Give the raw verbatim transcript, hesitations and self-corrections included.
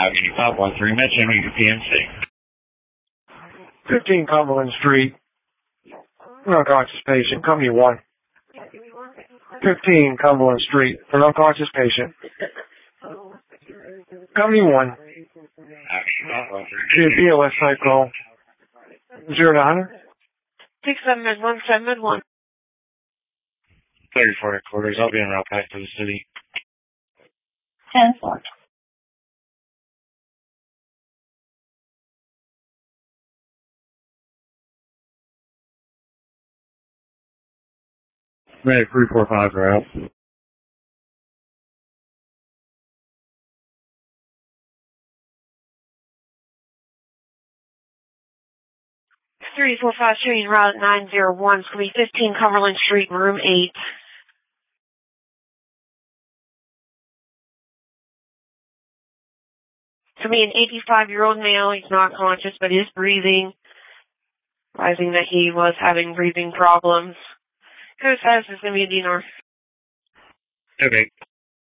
Avenue five one three, Metro P M C. fifteen Cumberland Street. Unconscious patient. Company one. fifteen Cumberland Street. For unconscious patient. Company one. G P O S site call. Zero nine. Six seven med one seven med one. Thirty-four headquarters. I'll be en route back to the city. Ten four. Ready, three four five route. Three four five train route nine zero one. It's gonna be fifteen Cumberland Street, room eight. It's gonna be an eighty-five-year-old male. He's not conscious, but is breathing. Advising that he was having breathing problems. Code status is gonna be a D N R. Okay.